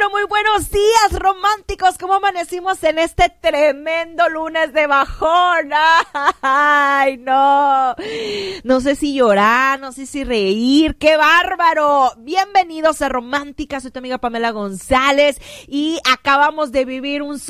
muy buenos días, románticos. ¿Cómo amanecimos en este tremendo lunes de bajón? Ay, no. No sé si llorar, no sé si reír. ¡Qué bárbaro! Bienvenidos a Romántica. Soy tu amiga Pamela González y acabamos de vivir un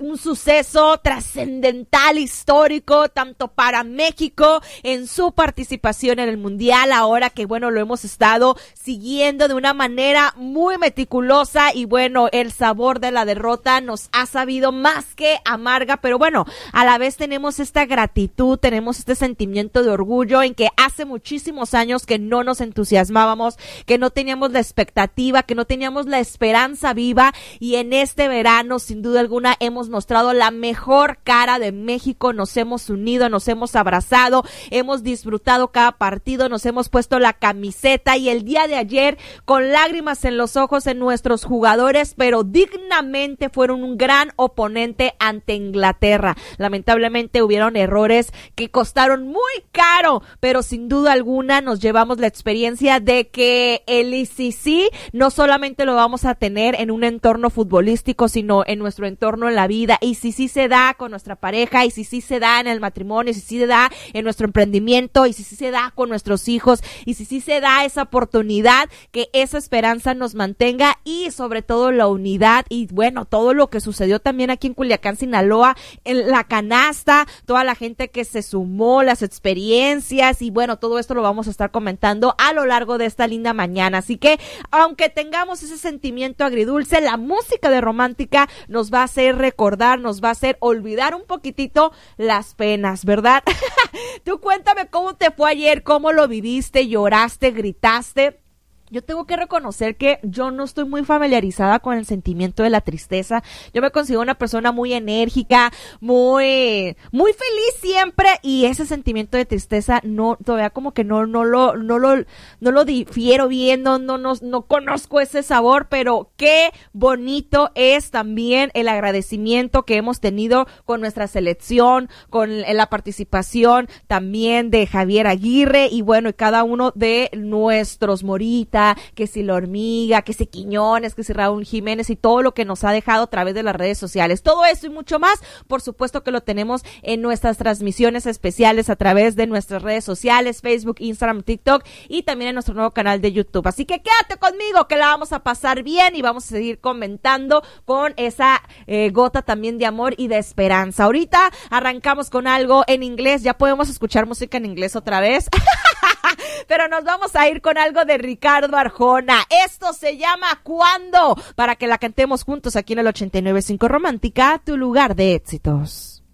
suceso trascendental, histórico, tanto para México en su participación en el Mundial. Ahora que, bueno, lo hemos estado siguiendo de una manera muy meticulosa y bueno, el sabor de la derrota nos ha sabido más que amarga, pero bueno, a la vez tenemos esta gratitud, tenemos este sentimiento de orgullo en que hace muchísimos años que no nos entusiasmábamos, que no teníamos la expectativa, que no teníamos la esperanza viva, y en este verano sin duda alguna hemos mostrado la mejor cara de México. Nos hemos unido, nos hemos abrazado, hemos disfrutado cada partido, nos hemos puesto la camiseta y el día de ayer con lágrimas en los ojos en nuestros jugadores, pero dignamente fueron un gran oponente ante Inglaterra. Lamentablemente hubieron errores que costaron muy caro, pero sin duda alguna nos llevamos la experiencia de que el ICC no solamente lo vamos a tener en un entorno futbolístico, sino en nuestro entorno en la vida. ICC se da con nuestra pareja, ICC se da en el matrimonio, ICC se da en nuestro emprendimiento, ICC se da con nuestros hijos, ICC se da esa oportunidad, que esa esperanza nos mantenga y sobre todo la unidad. Y bueno, todo lo que sucedió también aquí en Culiacán, Sinaloa, en la canasta, toda la gente que se sumó, las experiencias y bueno, todo esto lo vamos a estar comentando a lo largo de esta linda mañana. Así que aunque tengamos ese sentimiento agridulce, la música de Romántica nos va a hacer recordar, nos va a hacer olvidar un poquitito las penas, ¿verdad? Tú cuéntame cómo te fue ayer, cómo lo viviste, lloraste, gritaste. Yo tengo que reconocer que yo no estoy muy familiarizada con el sentimiento de la tristeza. Yo me considero una persona muy enérgica, muy feliz siempre, y ese sentimiento de tristeza no, todavía como que no lo difiero bien, no conozco ese sabor, pero qué bonito es también el agradecimiento que hemos tenido con nuestra selección, con la participación también de Javier Aguirre y bueno, y cada uno de nuestros Morita, que si La Hormiga, que si Quiñones, que si Raúl Jiménez y todo lo que nos ha dejado a través de las redes sociales. Todo eso y mucho más, por supuesto que lo tenemos en nuestras transmisiones especiales a través de nuestras redes sociales, Facebook, Instagram, TikTok y también en nuestro nuevo canal de YouTube. Así que quédate conmigo que la vamos a pasar bien y vamos a seguir comentando con esa gota también de amor y de esperanza. Ahorita arrancamos con algo en inglés, ya podemos escuchar música en inglés otra vez. Pero nos vamos a ir con algo de Ricardo Arjona. Esto se llama ¿Cuándo? Para que la cantemos juntos aquí en el 89.5 Romántica, tu lugar de éxitos.